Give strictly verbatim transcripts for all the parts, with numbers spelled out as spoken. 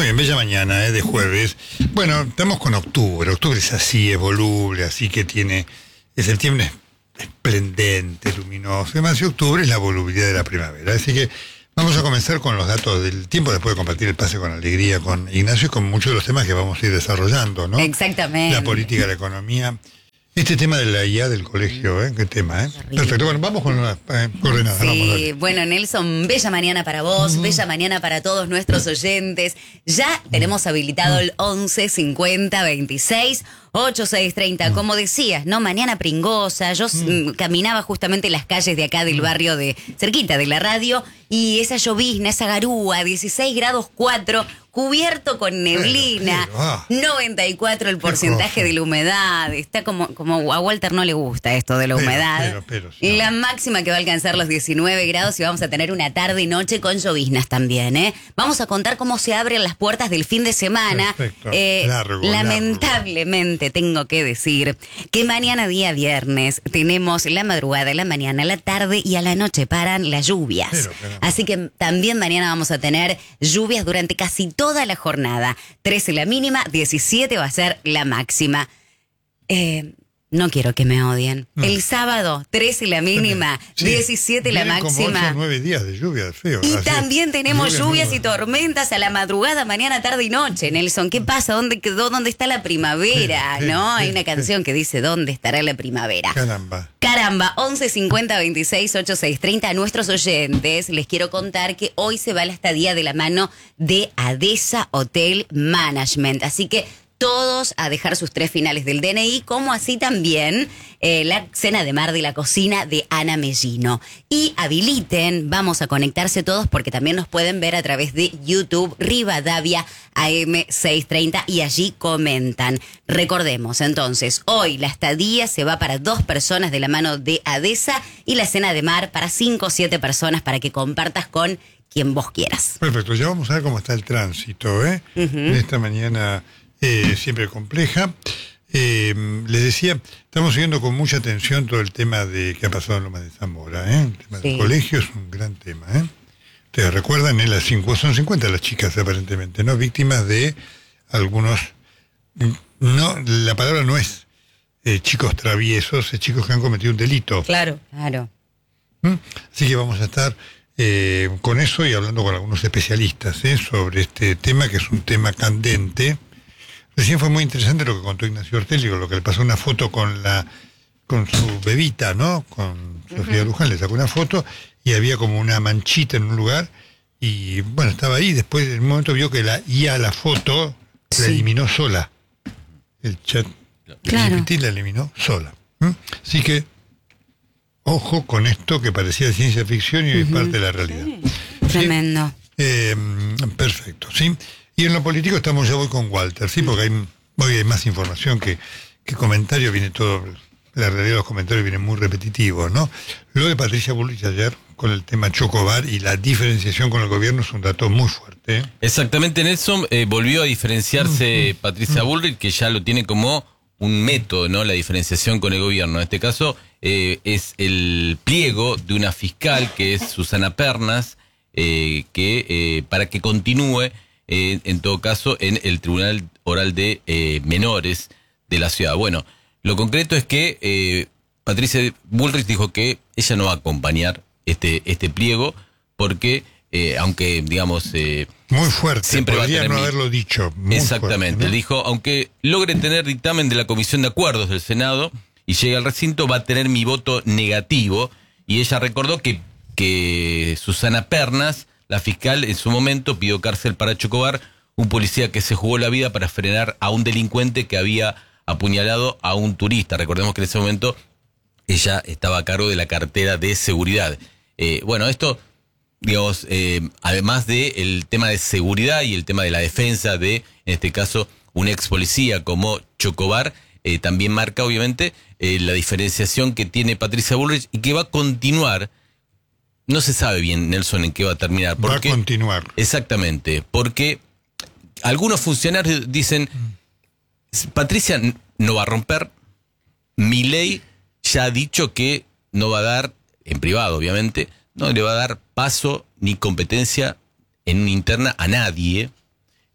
bien, bella mañana, ¿eh? De jueves. Bueno, estamos con octubre. Octubre es así, es voluble, así que tiene... Es el tiempo esplendente, luminoso. Además, octubre es la volubilidad de la primavera. Así que vamos a comenzar con los datos del tiempo, después de compartir el pase con alegría con Ignacio y con muchos de los temas que vamos a ir desarrollando, ¿no? Exactamente. La política, la economía... Este tema de la I A del colegio, ¿eh? Qué tema, ¿eh? Perfecto, bueno, vamos con una eh, coordenada. Sí, vamos, bueno, Nelson, bella mañana para vos, mm. bella mañana para todos nuestros oyentes. Ya tenemos habilitado mm. el once cincuenta veintiséis ochenta y seis treinta, mm. como decías, ¿no? Mañana pringosa. Yo mm. caminaba justamente en las calles de acá del barrio de cerquita de la radio y esa llovizna, esa garúa, dieciséis grados cuatro, cubierto con neblina, pero, ah, noventa y cuatro el porcentaje de la humedad. Está como, como a Walter no le gusta esto de la pero, humedad. Pero, pero, sí, la no. máxima que va a alcanzar los diecinueve grados y vamos a tener una tarde y noche con lloviznas también, ¿eh? Vamos a contar cómo se abren las puertas del fin de semana. Perfecto. Eh, largo, lamentablemente largo. tengo que decir que mañana día viernes tenemos la madrugada, la mañana, la tarde y a la noche paran las lluvias. Pero, pero, Así que también mañana vamos a tener lluvias durante casi toda la jornada. trece la mínima, diecisiete va a ser la máxima. Eh... No quiero que me odien. No. El sábado, trece la mínima, sí, diecisiete la máxima. Como ocho, nueve días de lluvia, feo. Y así, también tenemos lluvias muy... y tormentas a la madrugada, mañana, tarde y noche. Nelson, ¿qué pasa? ¿Dónde quedó? ¿Dónde está la primavera? Sí, sí, ¿No? sí, Hay una canción sí. que dice ¿dónde estará la primavera? Caramba. Caramba, once cincuenta veintiséis ochenta y seis treinta. A nuestros oyentes les quiero contar que hoy se va la estadía de la mano de Adesa Hotel Management. Así que todos a dejar sus tres finales del D N I, como así también eh, la cena de mar de la cocina de Ana Mellino. Y habiliten, vamos a conectarse todos porque también nos pueden ver a través de YouTube, Rivadavia A M seiscientos treinta, y allí comentan. Recordemos, entonces, hoy la estadía se va para dos personas de la mano de Adesa y la cena de mar para cinco o siete personas para que compartas con quien vos quieras. Perfecto, ya vamos a ver cómo está el tránsito, ¿eh? Uh-huh. En esta mañana... Eh, siempre compleja. Eh, les decía, estamos siguiendo con mucha atención todo el tema de que ha pasado en Lomas de Zamora, ¿eh? El tema sí. del colegio es un gran tema, ¿eh? Ustedes recuerdan, en las cinco, son cincuenta las chicas aparentemente, ¿no? Víctimas de algunos, no, la palabra no es eh, chicos traviesos, es chicos que han cometido un delito. Claro, claro. ¿Mm? Así que vamos a estar eh, con eso y hablando con algunos especialistas, ¿eh? Sobre este tema, que es un tema candente. Recién fue muy interesante lo que contó Ignacio Ortelli, lo que le pasó una foto con la con su bebita, ¿no? Con Sofía uh-huh. Luján, le sacó una foto y había como una manchita en un lugar y bueno, estaba ahí, después en un momento vio que la I A, la foto, sí. la eliminó sola. El chat claro. G P T la eliminó sola. ¿Mm? Así que, ojo con esto que parecía ciencia ficción y uh-huh. es parte de la realidad. Sí. ¿Sí? Tremendo. Eh, perfecto, ¿sí? Y en lo político estamos, ya voy con Walter, ¿sí? Porque hay, hoy hay más información que, que comentarios, viene todo, la realidad de los comentarios viene muy repetitivos, ¿no? Lo de Patricia Bullrich ayer con el tema Chocobar y la diferenciación con el gobierno es un dato muy fuerte, ¿eh? Exactamente, Nelson, eh, volvió a diferenciarse mm, Patricia mm. Bullrich, que ya lo tiene como un método, ¿no? La diferenciación con el gobierno. En este caso eh, es el pliego de una fiscal que es Susana Pernas, eh, que eh, para que continúe Eh, en todo caso, en el Tribunal Oral de eh, Menores de la ciudad. Bueno, lo concreto es que eh, Patricia Bullrich dijo que ella no va a acompañar este este pliego porque, eh, aunque, digamos... Eh, muy fuerte, siempre podría va a tener no mi... haberlo dicho. Muy Exactamente, fuerte, ¿no? Dijo, aunque logre tener dictamen de la Comisión de Acuerdos del Senado y llegue al recinto, va a tener mi voto negativo. Y ella recordó que, que Susana Pernas, la fiscal, en su momento pidió cárcel para Chocobar, un policía que se jugó la vida para frenar a un delincuente que había apuñalado a un turista. Recordemos que en ese momento ella estaba a cargo de la cartera de seguridad. Eh, bueno, esto, digamos, eh, además del tema de seguridad y el tema de la defensa de, en este caso, un ex policía como Chocobar, eh, también marca, obviamente, eh, la diferenciación que tiene Patricia Bullrich y que va a continuar. No se sabe bien, Nelson, en qué va a terminar. Porque, va a continuar. Exactamente, porque algunos funcionarios dicen, Patricia no va a romper, Milei ya ha dicho que no va a dar, en privado obviamente, no le va a dar paso ni competencia en una interna a nadie.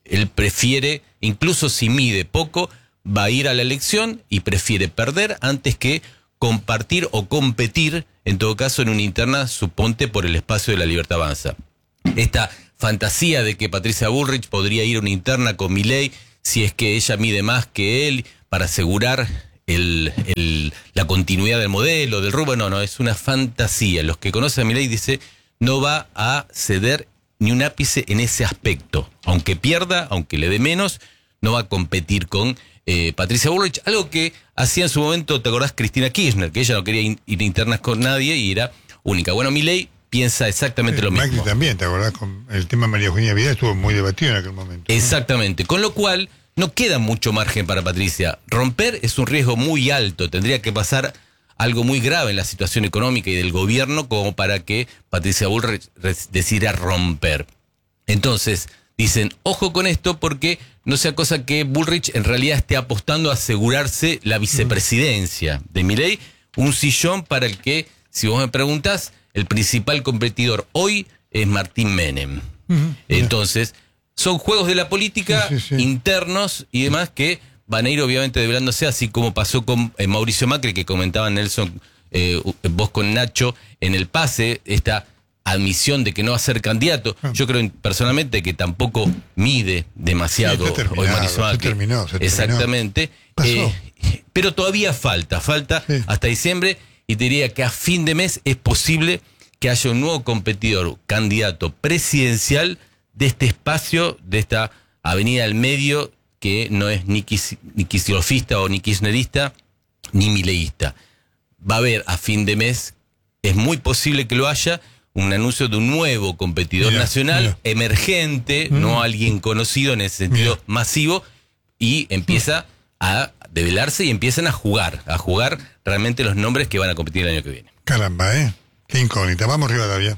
él prefiere, incluso si mide poco, va a ir a la elección y prefiere perder antes que compartir o competir, en todo caso, en una interna, suponte, por el espacio de La Libertad Avanza. Esta fantasía de que Patricia Bullrich podría ir a una interna con Milei si es que ella mide más que él para asegurar el, el, la continuidad del modelo, del rumbo, no, no, es una fantasía. Los que conocen a Milei dice no va a ceder ni un ápice en ese aspecto. Aunque pierda, aunque le dé menos, no va a competir con eh, Patricia Bullrich, algo que hacía en su momento, ¿te acordás? Cristina Kirchner, que ella no quería in, ir a internas con nadie y era única. Bueno, Milei piensa exactamente sí, lo mismo. Macri también, ¿te acordás? Con el tema de María Eugenia Vidal estuvo muy debatido en aquel momento, ¿no? Exactamente, con lo cual no queda mucho margen para Patricia. Romper es un riesgo muy alto, tendría que pasar algo muy grave en la situación económica y del gobierno como para que Patricia Bullrich decida romper. Entonces, dicen, ojo con esto porque no sea cosa que Bullrich en realidad esté apostando a asegurarse la vicepresidencia de Milei, un sillón para el que, si vos me preguntás, el principal competidor hoy es Martín Menem. Uh-huh. Entonces, son juegos de la política sí, sí, sí. internos y demás que van a ir obviamente develándose, así como pasó con eh, Mauricio Macri, que comentaba Nelson, eh, vos con Nacho, en el pase, esta admisión de que no va a ser candidato. Ah. Yo creo personalmente que tampoco mide demasiado sí, hoy Mauricio Macri. Se terminó, se terminó. Exactamente. Eh, pero todavía falta, falta sí. hasta diciembre, y te diría que a fin de mes es posible que haya un nuevo competidor, candidato presidencial de este espacio, de esta avenida del medio, que no es ni, quis, ni quisierofista o ni kirchnerista, ni mileísta. Va a haber a fin de mes, es muy posible que lo haya, un anuncio de un nuevo competidor mira, mira. nacional, emergente, mm. no alguien conocido en ese sentido mira. masivo, y empieza a develarse y empiezan a jugar, a jugar realmente los nombres que van a competir el año que viene. Caramba, ¿eh? Qué incógnita. Vamos, Rivadavia.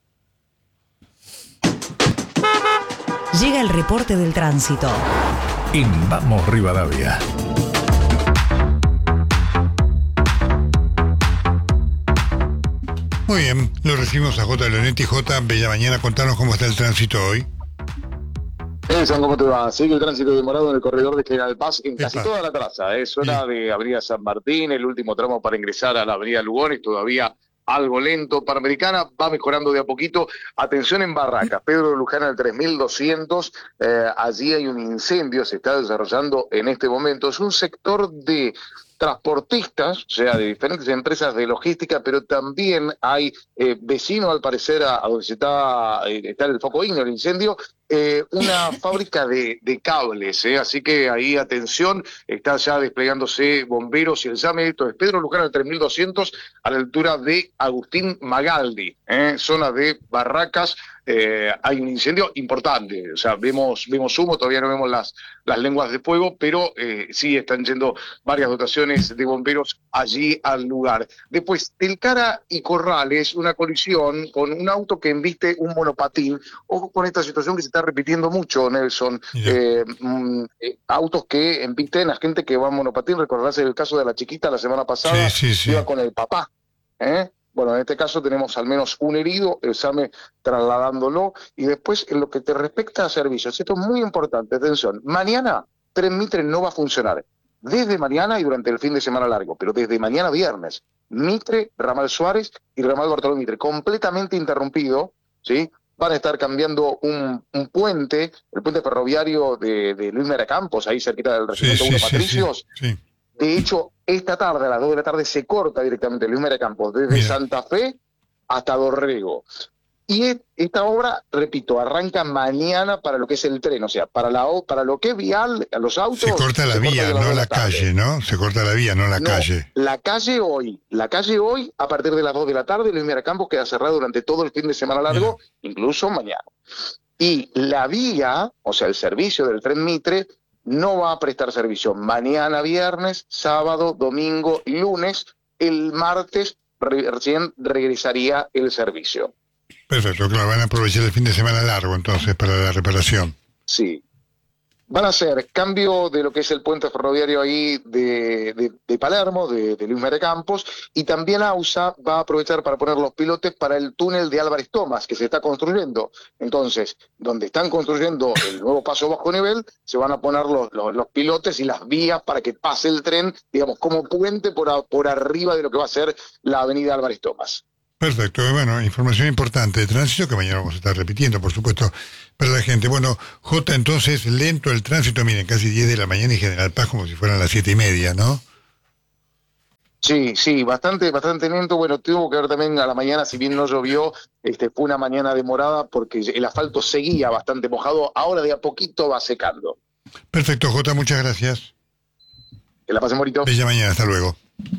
Llega el reporte del tránsito. En Vamos Rivadavia. Muy bien, lo recibimos a J. Leonetti. J, bella mañana, contanos cómo está el tránsito hoy. Edson, ¿cómo te va? Sigue el tránsito demorado en el corredor de General Paz en casi toda la traza. Es hora sí. de Avenida San Martín, el último tramo para ingresar a la Avenida Lugones, todavía algo lento. Panamericana va mejorando de a poquito. Atención en Barracas, Pedro de Luján al tres mil doscientos, eh, allí hay un incendio, se está desarrollando en este momento. Es un sector de transportistas, o sea, de diferentes empresas de logística, pero también hay eh, vecinos, al parecer, a, a donde se está, eh, está el foco ígneo, el incendio, eh, una fábrica de, de cables, eh, así que ahí, atención, está ya desplegándose bomberos y el SAME. Esto es Pedro Luján al tres mil doscientos, a la altura de Agustín Magaldi, eh, zona de Barracas. Eh, hay un incendio importante, o sea, vemos vemos humo, todavía no vemos las, las lenguas de fuego, pero eh, sí están yendo varias dotaciones de bomberos allí al lugar. Después, Telcara y Corrales, una colisión con un auto que embiste un monopatín. Ojo con esta situación que se está repitiendo mucho, Nelson. Eh, mm, eh, autos que embisten a gente que va en monopatín. Recordarás el caso de la chiquita la semana pasada, sí, sí, sí. iba con el papá, ¿eh? Bueno, en este caso tenemos al menos un herido, el SAME trasladándolo, y después en lo que te respecta a servicios, esto es muy importante, atención, mañana Tren Mitre no va a funcionar, desde mañana y durante el fin de semana largo, pero desde mañana viernes, Mitre, Ramal Suárez y Ramal Bartolomé Mitre, completamente interrumpido, ¿sí? Van a estar cambiando un, un puente, el puente ferroviario de, de Luis Mera Campos, ahí cerquita del Regimiento sí, uno sí, Patricios. Sí, sí. De hecho, esta tarde, a las dos de la tarde, se corta directamente Luis Mera Campos, desde Mira. Santa Fe hasta Dorrego. Y esta obra, repito, arranca mañana para lo que es el tren, o sea, para la para lo que es vial, a los autos... Se corta la se vía, corta no la, la calle, ¿no? Se corta la vía, no la no, calle. La calle hoy, la calle hoy, a partir de las dos de la tarde, Luis Mera Campos queda cerrado durante todo el fin de semana largo, Mira. incluso mañana. Y la vía, o sea, el servicio del Tren Mitre, no va a prestar servicio mañana viernes, sábado, domingo y lunes. El martes re- recién regresaría el servicio. Perfecto, claro, van a aprovechar el fin de semana largo entonces para la reparación. Sí. van a hacer cambio de lo que es el puente ferroviario ahí de, de, de Palermo, de, de Luis Mere Campos, y también AUSA va a aprovechar para poner los pilotes para el túnel de Álvarez Thomas, que se está construyendo. Entonces, donde están construyendo el nuevo paso bajo nivel, se van a poner los, los, los pilotes y las vías para que pase el tren, digamos, como puente por, a, por arriba de lo que va a ser la avenida Álvarez Thomas. Perfecto, bueno, información importante de tránsito que mañana vamos a estar repitiendo, por supuesto, para la gente. Bueno, Jota, entonces, lento el tránsito, miren, casi diez de la mañana y General Paz como si fueran las siete y media, ¿no? Sí, sí, bastante, bastante lento. Bueno, tuvo que ver también a la mañana, si bien no llovió, este, fue una mañana demorada porque el asfalto seguía bastante mojado, ahora de a poquito va secando. Perfecto, Jota, muchas gracias. Que la pasen bonito. Bella mañana, hasta luego.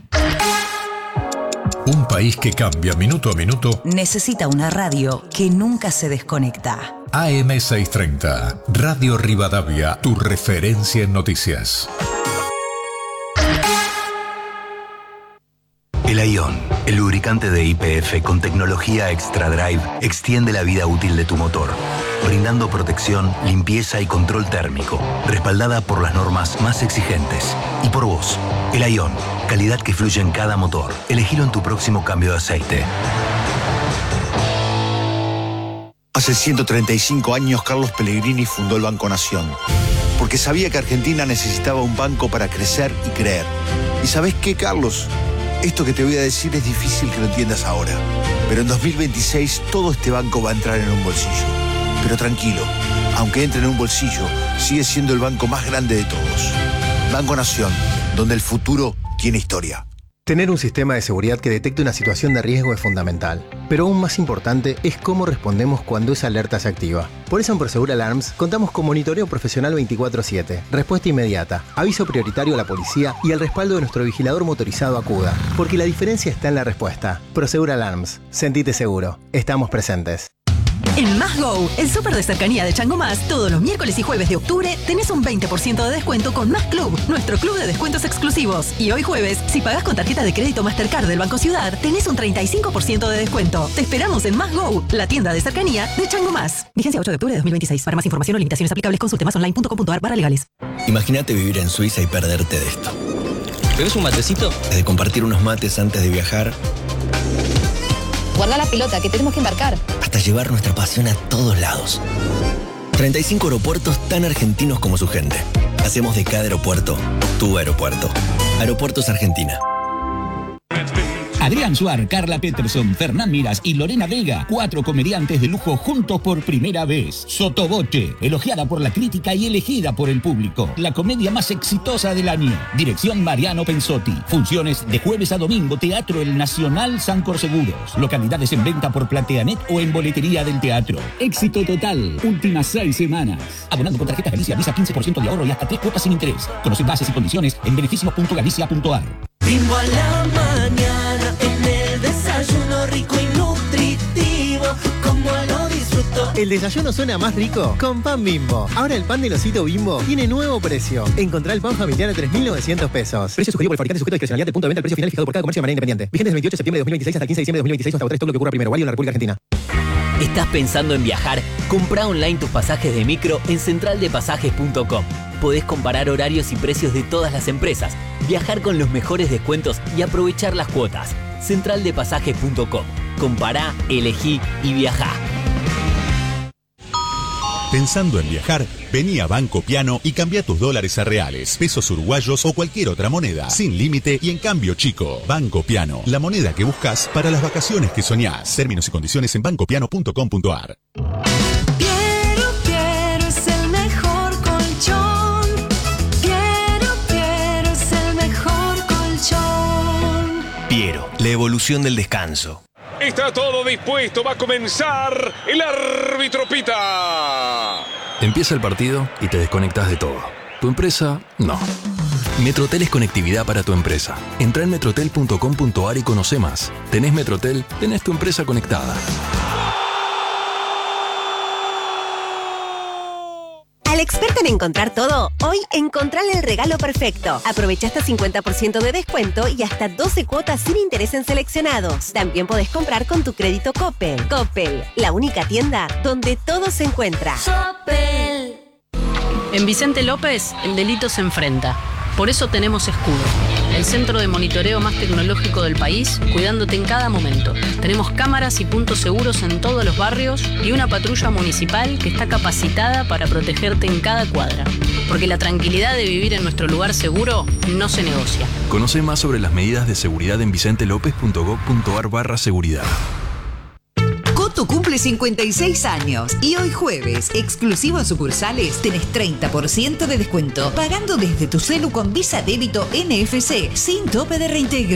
Un país que cambia minuto a minuto. Necesita una radio que nunca se desconecta. A M seiscientos treinta, Radio Rivadavia, tu referencia en noticias. El Ion, el lubricante de Y P F con tecnología Extra Drive, extiende la vida útil de tu motor, brindando protección, limpieza y control térmico, respaldada por las normas más exigentes. Y por vos, el Ion, calidad que fluye en cada motor. Elegilo en tu próximo cambio de aceite. Hace ciento treinta y cinco años Carlos Pellegrini fundó el Banco Nación, porque sabía que Argentina necesitaba un banco para crecer y creer. ¿Y sabés qué, Carlos? Esto que te voy a decir es difícil que lo entiendas ahora, pero en dos mil veintiséis todo este banco va a entrar en un bolsillo. Pero tranquilo, aunque entre en un bolsillo, sigue siendo el banco más grande de todos. Banco Nación, donde el futuro tiene historia. Tener un sistema de seguridad que detecte una situación de riesgo es fundamental, pero aún más importante es cómo respondemos cuando esa alerta se activa. Por eso en Prosegur Alarms contamos con monitoreo profesional veinticuatro siete, respuesta inmediata, aviso prioritario a la policía y el respaldo de nuestro vigilador motorizado Acuda, porque la diferencia está en la respuesta. Prosegur Alarms, sentite seguro, estamos presentes. En Más Go, el súper de cercanía de Chango Más, todos los miércoles y jueves de octubre tenés un veinte por ciento de descuento con Más Club, nuestro club de descuentos exclusivos. Y hoy jueves, si pagás con tarjeta de crédito Mastercard del Banco Ciudad, tenés un treinta y cinco por ciento de descuento. Te esperamos en Más Go, la tienda de cercanía de Chango Más. Vigencia ocho de octubre de dos mil veintiséis. Para más información o limitaciones aplicables, consulte más online punto com punto ar barra legales. Imagínate vivir en Suiza y perderte de esto. ¿Bebes un matecito? Desde compartir unos mates antes de viajar, guarda la pelota, que tenemos que embarcar, hasta llevar nuestra pasión a todos lados. treinta y cinco aeropuertos tan argentinos como su gente. Hacemos de cada aeropuerto tu aeropuerto. Aeropuertos Argentina. Adrián Suar, Carla Peterson, Fernán Miras y Lorena Vega, cuatro comediantes de lujo juntos por primera vez. Sotoboche, elogiada por la crítica y elegida por el público. La comedia más exitosa del año. Dirección Mariano Pensotti. Funciones de jueves a domingo, Teatro El Nacional San Corseguros. Localidades en venta por Plateanet o en boletería del teatro. Éxito total. Últimas seis semanas. Abonando con tarjeta Galicia Visa, quince por ciento de ahorro y hasta tres cuotas sin interés. Conoce bases y condiciones en beneficios punto galicia punto ar. Bimbo a la mañana, en el desayuno rico y nutritivo, como lo disfruto. El desayuno suena más rico con pan Bimbo. Ahora el pan del osito Bimbo tiene nuevo precio. Encontrá el pan familiar a tres mil novecientos pesos. Precio sugerido por el fabricante, sujeto a discrecionalidad del punto de venta. El precio final fijado por cada comercio de manera independiente. Vigente del veintiocho de septiembre de dos mil veintiséis hasta quince de diciembre de dos mil veintiséis hasta agotar stock lo que ocurra primero. Válido en la República Argentina. ¿Estás pensando en viajar? Comprá online tus pasajes de micro en central de pasajes punto com. Podés comparar horarios y precios de todas las empresas, viajar con los mejores descuentos y aprovechar las cuotas. central de pasajes punto com. Compará, elegí y viajá. Pensando en viajar, vení a Banco Piano y cambia tus dólares a reales, pesos uruguayos o cualquier otra moneda, sin límite y en cambio chico. Banco Piano, la moneda que buscas para las vacaciones que soñás. Términos y condiciones en banco piano punto com punto ar. Piero, Piero es el mejor colchón. Piero, Piero es el mejor colchón. Piero, la evolución del descanso. Está todo dispuesto, va a comenzar, el árbitro pita. Empieza el partido y te desconectas de todo. ¿Tu empresa? No. Metrotel es conectividad para tu empresa. Entra en metrotel punto com punto ar y conoce más. Tenés Metrotel, tenés tu empresa conectada. Al experto en encontrar todo, hoy encontrale el regalo perfecto. Aprovecha hasta cincuenta por ciento de descuento y hasta doce cuotas sin interés en seleccionados. También podés comprar con tu crédito Coppel. Coppel, la única tienda donde todo se encuentra. Coppel. En Vicente López, el delito se enfrenta. Por eso tenemos Escudo, el centro de monitoreo más tecnológico del país, cuidándote en cada momento. Tenemos cámaras y puntos seguros en todos los barrios y una patrulla municipal que está capacitada para protegerte en cada cuadra. Porque la tranquilidad de vivir en nuestro lugar seguro no se negocia. Conoce más sobre las medidas de seguridad en vicentelopez.gov.ar barra seguridad. Coto cumple cincuenta y seis años y hoy jueves, exclusivo en sucursales, tenés treinta por ciento de descuento pagando desde tu celu con Visa Débito N F C sin tope de reintegro.